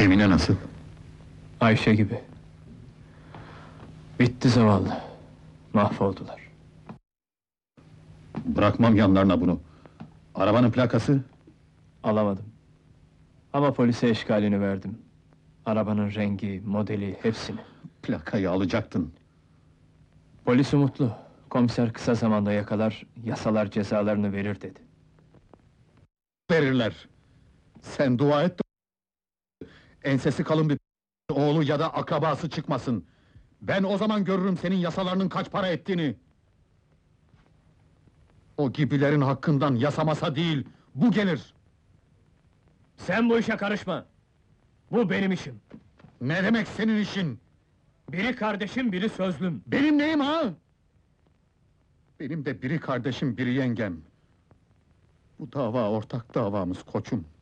Emine nasıl? Ayşe gibi. Bitti zavallı. Mahvoldular. Bırakmam yanlarına bunu. Arabanın plakası? Alamadım. Ama polise eşkalini verdim. Arabanın rengi, modeli, hepsini. Plakayı alacaktın. Polis umutlu. Komiser kısa zamanda yakalar, yasalar cezalarını verir dedi. Verirler. Sen dua et de... ensesi kalın bir oğlu ya da akrabası çıkmasın. Ben o zaman görürüm senin yasalarının kaç para ettiğini. O gibilerin hakkından yasamasa değil, bu gelir. Sen bu işe karışma! Bu benim işim! Ne demek senin işin? Biri kardeşim, biri sözlüm! Benim neyim ha? Benim de biri kardeşim, biri yengem. Bu dava ortak davamız koçum.